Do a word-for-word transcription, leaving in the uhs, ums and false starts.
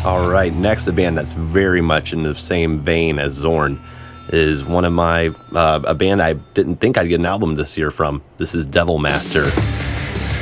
All right, next, a band that's very much in the same vein as Zorn is one of my, uh, a band I didn't think I'd get an album this year from. This is Devil Master.